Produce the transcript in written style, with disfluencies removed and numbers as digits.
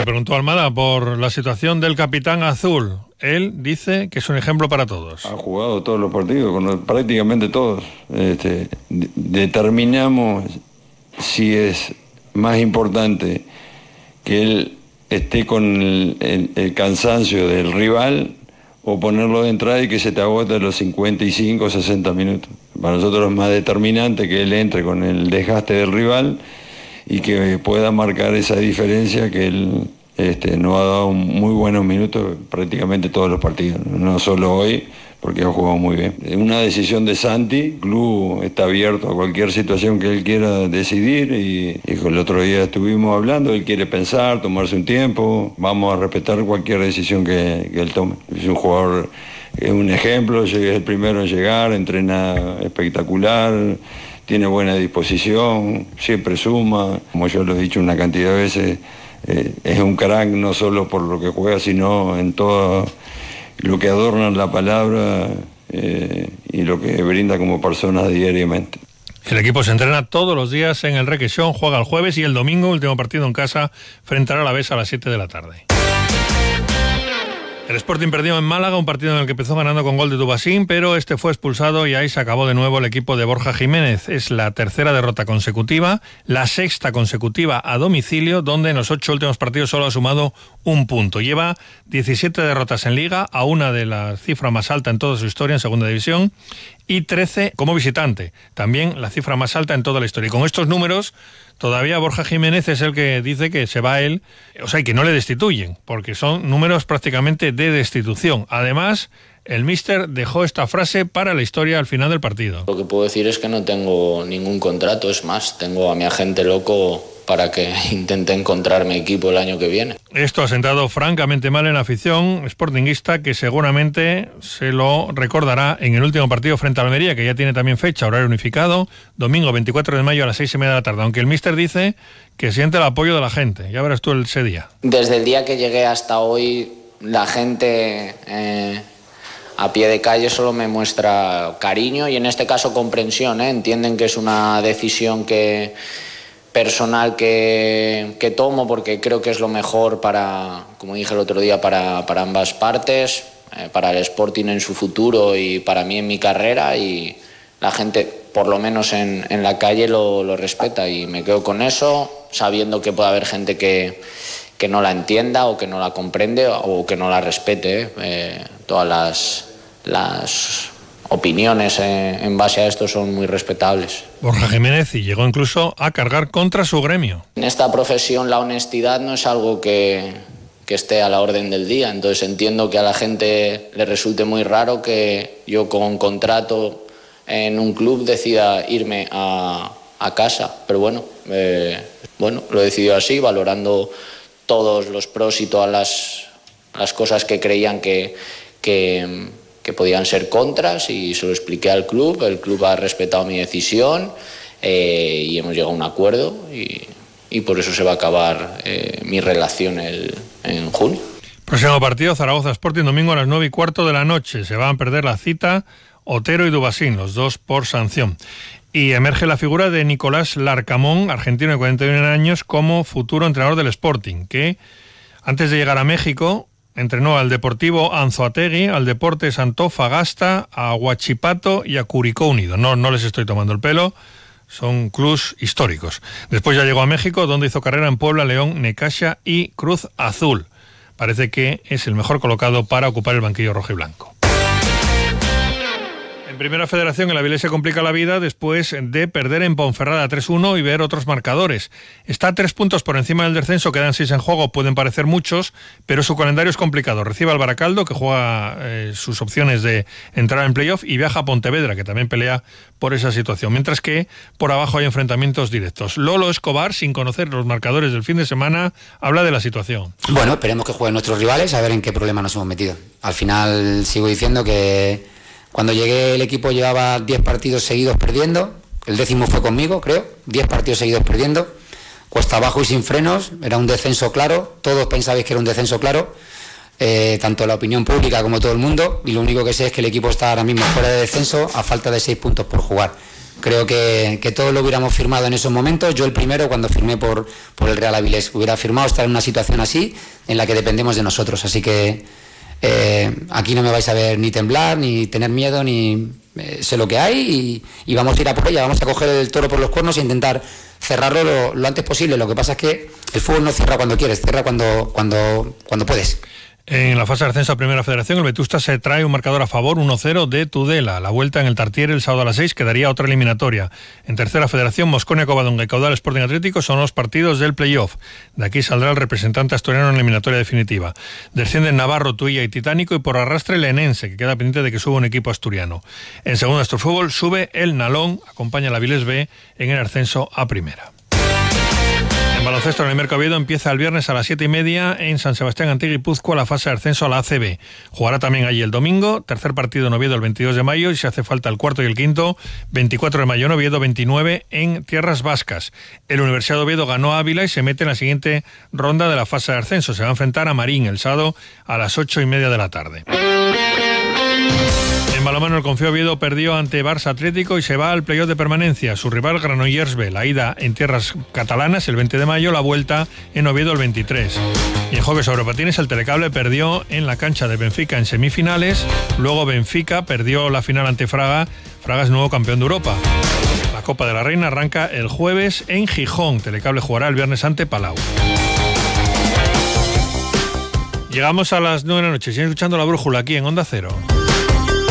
le preguntó a Almada por la situación del capitán azul. Él dice que es un ejemplo para todos. Ha jugado todos los partidos, prácticamente todos. Determinamos si es más importante que él esté con el cansancio del rival o ponerlo de entrada y que se te agote los 55 o 60 minutos. Para nosotros es más determinante que él entre con el desgaste del rival y que pueda marcar esa diferencia que él nos ha dado muy buenos minutos prácticamente todos los partidos, no solo hoy, porque ha jugado muy bien. Es una decisión de Santi, el club está abierto a cualquier situación que él quiera decidir y el otro día estuvimos hablando, él quiere pensar, tomarse un tiempo, vamos a respetar cualquier decisión que él tome. Es un jugador, es un ejemplo, es el primero en llegar, entrena espectacular, tiene buena disposición, siempre suma, como yo lo he dicho una cantidad de veces, es un crack no solo por lo que juega, sino en todo lo que adorna la palabra y lo que brinda como persona diariamente. El equipo se entrena todos los días en el Requesón, juega el jueves y el domingo, último partido en casa, frente al Alavés a las 7 de la tarde. El Sporting perdió en Málaga, un partido en el que empezó ganando con gol de Dubasín, pero este fue expulsado y ahí se acabó de nuevo el equipo de Borja Jiménez. Es la tercera derrota consecutiva, la sexta consecutiva a domicilio, donde en los 8 últimos partidos solo ha sumado un punto. Lleva 17 derrotas en Liga, a una de la cifra más alta en toda su historia en Segunda División, y 13 como visitante, también la cifra más alta en toda la historia. Y con estos números, todavía Borja Jiménez es el que dice que se va él, o sea, y que no le destituyen, porque son números prácticamente de destitución. Además, el míster dejó esta frase para la historia al final del partido. Lo que puedo decir es que no tengo ningún contrato, es más, tengo a mi agente loco para que intente encontrarme equipo el año que viene. Esto ha sentado francamente mal en la afición sportinguista, que seguramente se lo recordará en el último partido frente a Almería, que ya tiene también fecha, horario unificado, domingo 24 de mayo a las 6:30 de la tarde, aunque el míster dice que siente el apoyo de la gente. Ya verás tú ese día. Desde el día que llegué hasta hoy, la gente a pie de calle solo me muestra cariño y en este caso comprensión, entienden que es una decisión personal que tomo porque creo que es lo mejor para, como dije el otro día, para ambas partes, para el Sporting en su futuro y para mí en mi carrera, y la gente, por lo menos en la calle, lo respeta y me quedo con eso, sabiendo que puede haber gente que no la entienda o que no la comprende o que no la respete. Todas las opiniones en base a esto son muy respetables. Borja Jiménez y llegó incluso a cargar contra su gremio. En esta profesión la honestidad no es algo que esté a la orden del día, entonces entiendo que a la gente le resulte muy raro que yo con contrato en un club decida irme a casa, pero bueno, lo he decidido así, valorando todos los pros y todas las cosas que creían que podían ser contras, y se lo expliqué al club. El club ha respetado mi decisión y hemos llegado a un acuerdo y por eso se va a acabar mi relación en junio. Próximo partido, Zaragoza Sporting, domingo a las 9:15 de la noche. Se van a perder la cita Otero y Dubasín, los dos por sanción. Y emerge la figura de Nicolás Larcamón, argentino de 41 años, como futuro entrenador del Sporting, que antes de llegar a México entrenó al Deportivo Anzoátegui, al Deportes Antofagasta, a Huachipato y a Curicó Unido. No les estoy tomando el pelo, son clubes históricos. Después ya llegó a México, donde hizo carrera en Puebla, León, Necaxa y Cruz Azul. Parece que es el mejor colocado para ocupar el banquillo rojo y blanco. En Primera Federación, el Avilés se complica la vida después de perder en Ponferrada 3-1 y ver otros marcadores. Está a 3 puntos por encima del descenso, quedan 6 en juego, pueden parecer muchos, pero su calendario es complicado. Recibe al Baracaldo, que juega sus opciones de entrar en playoff, y viaja a Pontevedra, que también pelea por esa situación. Mientras que por abajo hay enfrentamientos directos. Lolo Escobar, sin conocer los marcadores del fin de semana, habla de la situación. Bueno, esperemos que jueguen nuestros rivales, a ver en qué problema nos hemos metido. Al final sigo diciendo que cuando llegué el equipo llevaba 10 partidos seguidos perdiendo, el 10º fue conmigo, creo, 10 partidos seguidos perdiendo, cuesta abajo y sin frenos, era un descenso claro, todos pensabais que era un descenso claro, tanto la opinión pública como todo el mundo, y lo único que sé es que el equipo está ahora mismo fuera de descenso a falta de 6 puntos por jugar. Creo que todos lo hubiéramos firmado en esos momentos. Yo el primero, cuando firmé por el Real Avilés, hubiera firmado estar en una situación así, en la que dependemos de nosotros. Así que aquí no me vais a ver ni temblar, ni tener miedo, ni sé lo que hay y vamos a ir a por ella. Vamos a coger el toro por los cuernos e intentar cerrarlo lo antes posible. Lo que pasa es que el fútbol no cierra cuando quieres, cierra cuando puedes. En la fase de ascenso a Primera Federación, el Vetusta se trae un marcador a favor, 1-0 de Tudela. La vuelta en el Tartiere el sábado a las 6 quedaría otra eliminatoria. En Tercera Federación, Mosconia, Covadonga y Caudal Sporting Atlético son los partidos del playoff. De aquí saldrá el representante asturiano en la eliminatoria definitiva. Descienden Navarro, Tuilla y Titánico y por arrastre el Enense, que queda pendiente de que suba un equipo asturiano. En Segunda Astrofútbol sube el Nalón, acompaña al Avilés B en el ascenso a Primera. En baloncesto, en el Merco Oviedo empieza el viernes a las 7:30 en San Sebastián Antiguo la fase de ascenso a la ACB. Jugará también allí el domingo, tercer partido en Oviedo el 22 de mayo y si hace falta el cuarto y el quinto, 24 de mayo en Oviedo, 29 en Tierras Vascas. El Universidad de Oviedo ganó a Ávila y se mete en la siguiente ronda de la fase de ascenso. Se va a enfrentar a Marín el sábado a las 8:30 de la tarde. En balonmano, el Confío Oviedo perdió ante Barça Atlético y se va al playoff de permanencia. Su rival Granollers B, la ida en tierras catalanas el 20 de mayo, la vuelta en Oviedo el 23. Y en hockey sobre patines, el Telecable perdió en la cancha de Benfica en semifinales. Luego Benfica perdió la final ante Fraga. Fraga es nuevo campeón de Europa. La Copa de la Reina arranca el jueves en Gijón. Telecable jugará el viernes ante Palau. Llegamos a las 9 de la noche. Siguen escuchando La Brújula aquí en Onda Cero.